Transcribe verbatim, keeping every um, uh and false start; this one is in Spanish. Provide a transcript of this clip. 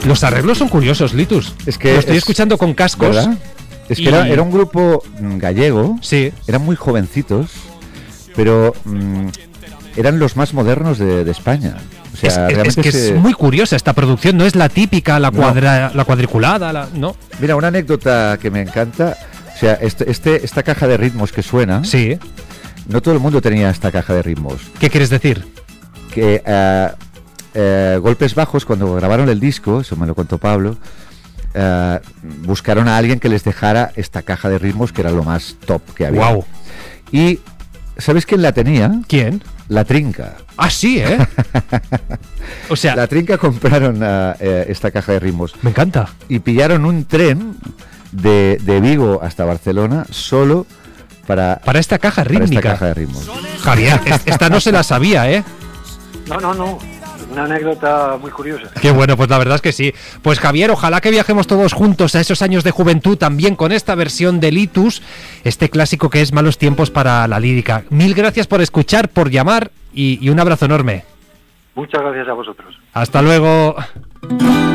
Los arreglos son curiosos, Litus. Es que lo estoy es, escuchando con cascos. ¿verdad? Es que y... era, era un grupo gallego. Sí. Eran muy jovencitos, pero mmm, eran los más modernos de, de España. O sea, es, es que se... es muy curiosa esta producción, no es la típica, la, cuadra, no. la cuadriculada, la, no. Mira, una anécdota que me encanta, o sea, este, este, esta caja de ritmos que suena, sí. no todo el mundo tenía esta caja de ritmos. ¿Qué quieres decir? Que uh, uh, Golpes Bajos, cuando grabaron el disco, eso me lo contó Pablo, uh, buscaron a alguien que les dejara esta caja de ritmos, que era lo más top que había. Wow. Y ¿sabes quién la tenía? ¿Quién? La Trinca. Ah, sí, ¿eh? O sea... La Trinca compraron uh, uh, esta caja de ritmos. Me encanta. Y pillaron un tren de, de Vigo hasta Barcelona solo para... Para esta caja rítmica. Para esta caja de ritmos. Javier, esta no se la sabía, ¿eh? No, no, no. Una anécdota muy curiosa. Qué bueno, pues la verdad es que sí. Pues Javier, ojalá que viajemos todos juntos a esos años de juventud también con esta versión de Litus, este clásico que es Malos tiempos para la lírica. Mil gracias por escuchar, por llamar y, y un abrazo enorme. Muchas gracias a vosotros. Hasta luego.